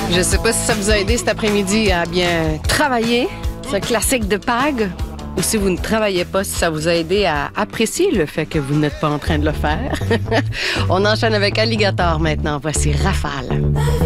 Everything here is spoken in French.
Je sais pas si ça vous a aidé cet après-midi à bien travailler, ce classique de PAG, ou si vous ne travaillez pas, si ça vous a aidé à apprécier le fait que vous n'êtes pas en train de le faire. On enchaîne avec Alligator maintenant. Voici Rafale.